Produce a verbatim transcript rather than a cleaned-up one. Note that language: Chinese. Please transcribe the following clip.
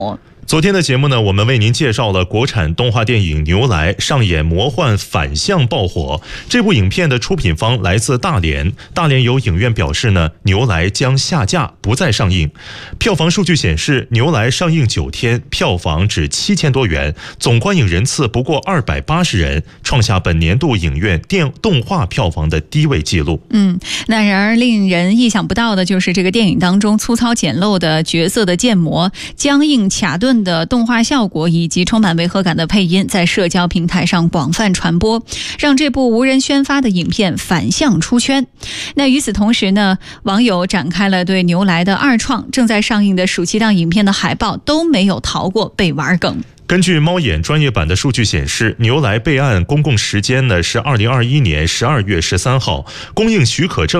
昨天的节目呢，我们为您介绍了国产动画电影《牛来》上演魔幻反向爆火。这部影片的出品方来自大连，大连有影院表示呢，《牛来》将下架，不再上映。票房数据显示，《牛来》上映九天，票房只七千多元，总观影人次不过二百八十人，创下本年度影院电动画票房的低位纪录。 嗯，那然而令人意想不到的就是这个电影当中粗糙简陋的角色的建模、僵硬卡顿的动画效果以及充满违和感的配音在社交平台上广泛传播，让这部无人宣发的影片反向出圈。那与此同时呢，网友展开了对牛来的二创，正在上映的暑期档影片的海报都没有逃过被玩梗。 根据猫眼专业版的数据显示，牛来备案公共时间呢是二零二一年十二月十三号，公映许可证